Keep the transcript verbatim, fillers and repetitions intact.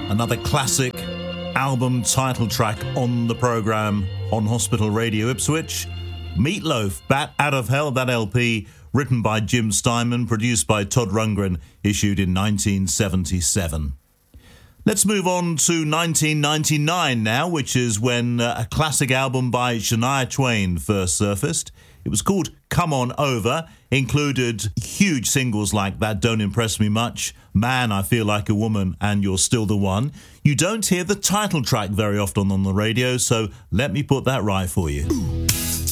Another classic album title track on the programme on Hospital Radio Ipswich. Meatloaf, Bat Out of Hell, that L P, written by Jim Steinman, produced by Todd Rundgren, issued in nineteen seventy-seven. Let's move on to nineteen ninety-nine now, which is when uh, a classic album by Shania Twain first surfaced. It was called Come On Over, included huge singles like That Don't Impress Me Much, Man, I Feel Like a Woman, and You're Still the One. You don't hear the title track very often on the radio, so let me put that right for you.